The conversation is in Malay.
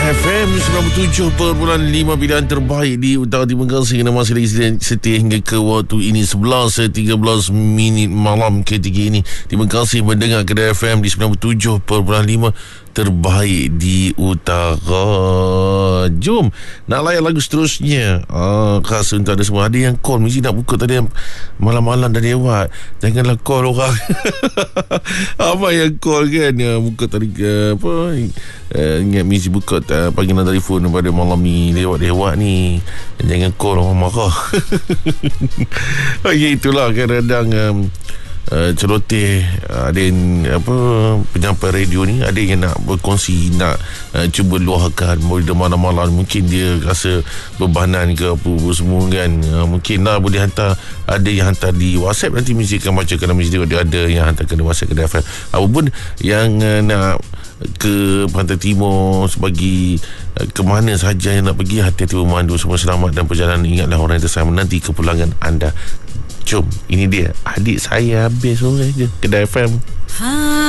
FM 97.5 pilihan terbaik di Utara Timur Gangsa. Nama saya lagi setia hingga ke waktu ini 11.13 malam ketika ini. Terima kasih mendengar Kedah FM di 97.5 terbaik di Utara. Jom nak layan lagu seterusnya. Khas untuk ada semua. Ada yang call, mesti nak buka tadi malam-malam dah lewat. Janganlah call orang. Apa yang call kan, buka tadi ingat mesti buka panggilan telefon pada malam ni, lewat-lewat ni. Jangan call, orang marah. Okay, itulah kadang-kadang celoteh ada yang penyampai radio ni, ada yang nak berkongsi, nak cuba luahkan pada malam-malam. Mungkin dia rasa bebanan ke apa semua kan. Mungkin lah boleh hantar, ada yang hantar di WhatsApp, nanti mesti akan bacakan. Mesti ada yang hantarkan di WhatsApp Kedah FM. Apapun yang nak ke Pantai Timur sebagai ke mana sahaja yang nak pergi, hati-hati memandu, semua selamat dan perjalanan. Ingatlah orang yang tersayang menanti kepulangan anda. Jom, ini dia adik saya habis sore je Kedah FM.